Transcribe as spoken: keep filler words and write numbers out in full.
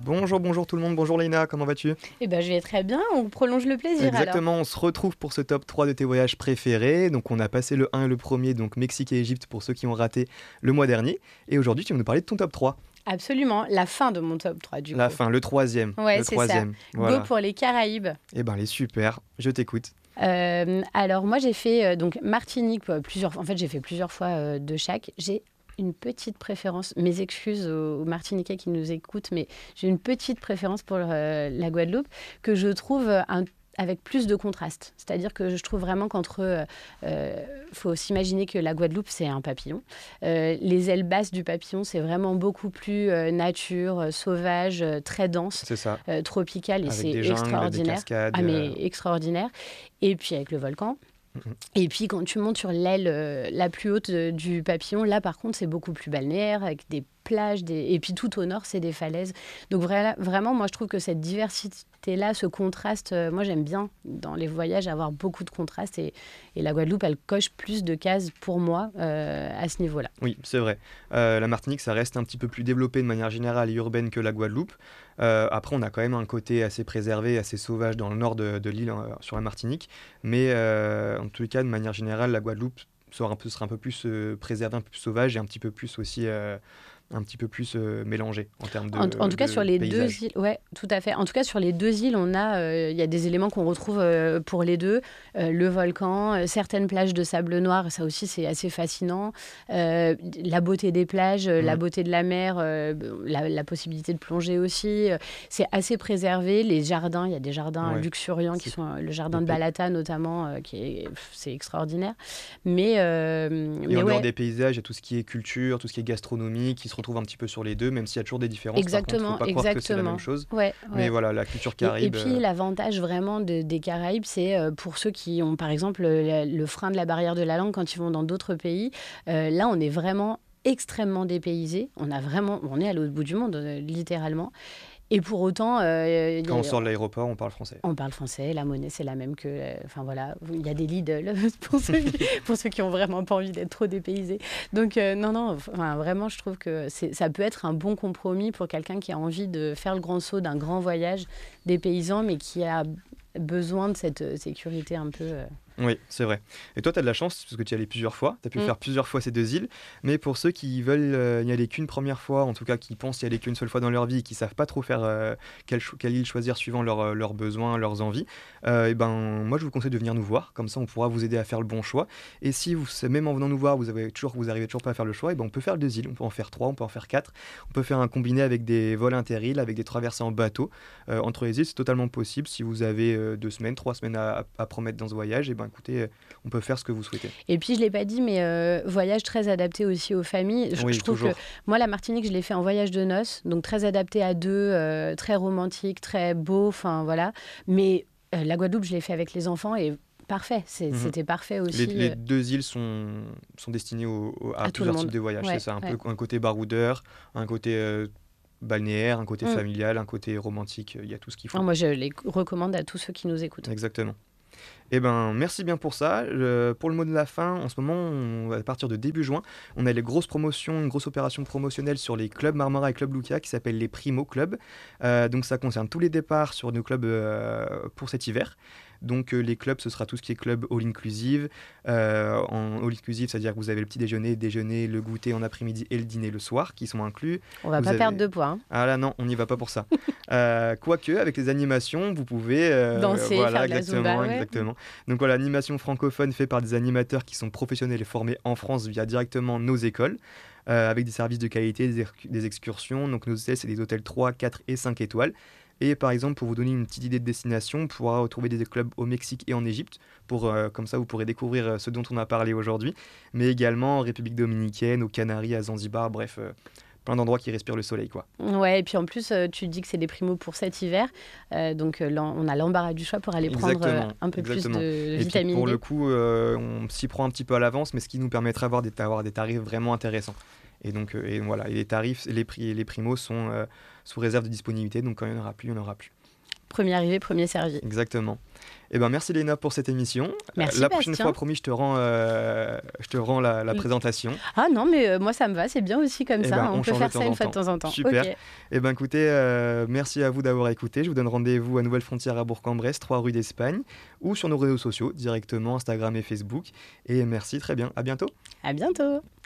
Bonjour, bonjour tout le monde, bonjour Léna, comment vas-tu? Eh ben, je vais très bien, on prolonge le plaisir alors. Exactement, on se retrouve pour ce top trois de tes voyages préférés. Donc on a passé le un et le premier, donc Mexique et Égypte pour ceux qui ont raté le mois dernier. Et aujourd'hui tu vas nous parler de ton top trois. Absolument, la fin de mon top trois du La coup. fin, le troisième. Ouais, le c'est troisième. ça. Voilà. Go pour les Caraïbes. Eh ben, elle est super, je t'écoute. Euh, alors moi j'ai fait euh, donc Martinique euh, plusieurs en fait j'ai fait plusieurs fois euh, de chaque. J'ai une petite préférence, mes excuses aux, aux Martiniquais qui nous écoutent, mais j'ai une petite préférence pour euh, la Guadeloupe que je trouve un avec plus de contraste. C'est-à-dire que je trouve vraiment qu'entre... Il euh, faut s'imaginer que la Guadeloupe, c'est un papillon. Euh, les ailes basses du papillon, c'est vraiment beaucoup plus euh, nature, euh, sauvage, euh, très dense, C'est ça. euh, tropicale, et Avec c'est des jungles, des extraordinaire. cascades. Ah, mais euh, extraordinaire. Et puis avec le volcan. mhm. Et puis quand tu montes sur l'aile euh, la plus haute euh, du papillon, là par contre c'est beaucoup plus balnéaire avec des plages des... et puis tout au nord c'est des falaises. Donc vra- vraiment moi je trouve que cette diversité là, ce contraste, euh, moi j'aime bien dans les voyages avoir beaucoup de contraste et, et la Guadeloupe elle coche plus de cases pour moi euh, à ce niveau-là. Oui, c'est vrai. Euh, la Martinique, ça reste un petit peu plus développé de manière générale et urbaine que la Guadeloupe. Euh, après, on a quand même un côté assez préservé, assez sauvage dans le nord de, de l'île, euh, sur la Martinique. Mais euh, en tout cas, de manière générale, la Guadeloupe sera un peu, sera un peu plus euh, préservée, un peu plus sauvage et un petit peu plus aussi... euh, un petit peu plus euh, mélangé en termes de, En, en tout cas, de sur les paysage. deux îles, ouais, tout à fait. En tout cas, sur les deux îles, on a, euh, il y a des éléments qu'on retrouve euh, pour les deux. Euh, le volcan, euh, certaines plages de sable noir, ça aussi, c'est assez fascinant. Euh, la beauté des plages, euh, Mhm. la beauté de la mer, euh, la, la possibilité de plonger aussi. Euh, c'est assez préservé. Les jardins, il y a des jardins Ouais, luxuriants qui c'est sont euh, le jardin de épais. Balata notamment, euh, qui est, pff, c'est extraordinaire. Mais, euh, Et mais en dehors ouais. des paysages, il y a tout ce qui est culture, tout ce qui est gastronomie, qui se retrouve un petit peu sur les deux, même s'il y a toujours des différences. Par contre, il ne faut Exactement, pas croire que c'est la même exactement. chose. Ouais, Mais ouais. voilà, la culture Et, et caraïbe, puis euh, l'avantage vraiment de- des Caraïbes, c'est euh, pour ceux qui ont par exemple le, le frein de la barrière de la langue quand ils vont dans d'autres pays. Euh, là, on est vraiment extrêmement dépaysé. On a vraiment, on est à l'autre bout du monde, euh, littéralement. Et pour autant, euh, y quand on a- sort de l'aéroport, on parle français. on parle français, la monnaie c'est la même que, euh, enfin voilà, il y a des Lidl pour ceux qui, pour ceux qui ont vraiment pas envie d'être trop dépaysés. Donc euh, non non, enfin vraiment je trouve que c'est, ça peut être un bon compromis pour quelqu'un qui a envie de faire le grand saut d'un grand voyage dépaysant, mais qui a besoin de cette euh, sécurité un peu. euh, Oui, c'est vrai. Et toi, tu as de la chance parce que tu y allais plusieurs fois. Tu as pu Mm. faire plusieurs fois ces deux îles. Mais pour ceux qui veulent euh, n'y aller qu'une première fois, en tout cas qui pensent y aller qu'une seule fois dans leur vie et qui savent pas trop faire euh, quelle, cho- quelle île choisir suivant leurs euh, leurs besoins, leurs envies, euh, et ben, moi, je vous conseille de venir nous voir. Comme ça, on pourra vous aider à faire le bon choix. Et si vous, même en venant nous voir, vous avez toujours, vous arrivez toujours pas à faire le choix, et ben, on peut faire deux îles. On peut en faire trois, on peut en faire quatre. On peut faire un combiné avec des vols inter-îles, avec des traversées en bateau. Euh, entre les îles, c'est totalement possible. Si vous avez euh, deux semaines, trois semaines à, à, à promettre dans ce voyage, et ben, écoutez, euh, on peut faire ce que vous souhaitez. Et puis je l'ai pas dit, mais euh, voyage très adapté aussi aux familles. Je, Oui, je trouve toujours. que moi la Martinique, je l'ai fait en voyage de noces, donc très adapté à deux, euh, très romantique, très beau, enfin voilà. Mais euh, la Guadeloupe, je l'ai fait avec les enfants et parfait, c'est- Mhm. c'était parfait Les, aussi les euh, deux îles sont, sont destinées au- au- à, à tout le plusieurs types monde. de voyages. C'est Ouais, ça, un ouais. peu un côté baroudeur, un côté euh, balnéaire, un côté Mm. familial, un côté romantique. Il y a tout ce qu'il Ah, faut. moi, je les recommande à tous ceux qui nous écoutent. Exactement. Eh ben, merci bien pour ça. Euh, pour le mot de la fin, en ce moment, on, à partir de début juin, on a les grosses promotions, une grosse opération promotionnelle sur les clubs Marmara et Club Luca qui s'appelle les Primo Clubs. Euh, donc ça concerne tous les départs sur nos clubs euh, pour cet hiver. Donc euh, les clubs, ce sera tout ce qui est club all inclusive. Euh, en all inclusive, c'est-à-dire que vous avez le petit déjeuner, le déjeuner, le goûter en après-midi et le dîner le soir qui sont inclus. On va Vous pas avez- perdre de poids. Hein. Ah là non, on n'y va pas pour ça. Euh, quoique, avec les animations, vous pouvez... euh, Danser, voilà, faire de la exactement, Zumba, ouais. exactement. Donc voilà, l'animation francophone faite par des animateurs qui sont professionnels et formés en France via directement nos écoles, euh, avec des services de qualité, des, erc- des excursions. Donc nos hôtels, c'est des hôtels trois, quatre et cinq étoiles. Et par exemple, pour vous donner une petite idée de destination, on pourra retrouver des clubs au Mexique et en Égypte. Pour, euh, comme ça, vous pourrez découvrir euh, ce dont on a parlé aujourd'hui. Mais également en République dominicaine, aux Canaries, à Zanzibar, bref, euh, plein d'endroits qui respirent le soleil, quoi. Ouais, et puis en plus, euh, tu dis que c'est des primos pour cet hiver. Euh, donc, euh, l'en- on a l'embarras du choix pour aller prendre euh, Exactement, un peu exactement. plus de Et puis vitamine pour D. le coup, euh, on s'y prend un petit peu à l'avance, mais ce qui nous permettra d'avoir des, d'avoir des tarifs vraiment intéressants. Et donc, euh, et voilà, et les tarifs, les prix, les primos sont euh, sous réserve de disponibilité, donc quand il n'y en aura plus, il n'y en aura plus. Premier arrivé, premier servi. Exactement. Eh ben, merci Léna pour cette émission. Merci, la prochaine Bastien. fois, promis, je te rends, euh, je te rends la, la présentation. Ah non, mais euh, moi ça me va, c'est bien aussi comme Eh ça. ben, on, on peut change faire de ça temps une en fois de temps. temps en temps. Super. Ok. Eh ben, écoutez, euh, merci à vous d'avoir écouté. Je vous donne rendez-vous à Nouvelle Frontière à Bourg-en-Bresse, trois rue d'Espagne, ou sur nos réseaux sociaux, directement Instagram et Facebook. Et merci, très bien. À bientôt. À bientôt.